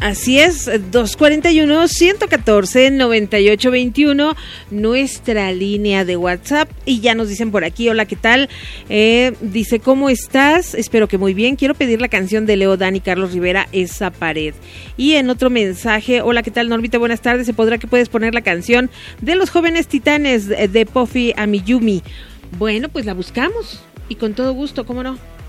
Así es, 241-114-9821, nuestra línea de WhatsApp. Y ya nos dicen por aquí, hola, ¿qué tal? Dice, ¿cómo estás? Espero que muy bien. Quiero pedir la canción de Leo Dan y Carlos Rivera, Esa Pared. Y en otro mensaje, hola, ¿qué tal, Normita? Buenas tardes. ¿Se podrá que puedes poner la canción de Los Jóvenes Titanes de Puffy Amiyumi? Bueno, pues la buscamos y con todo gusto, ¿cómo no?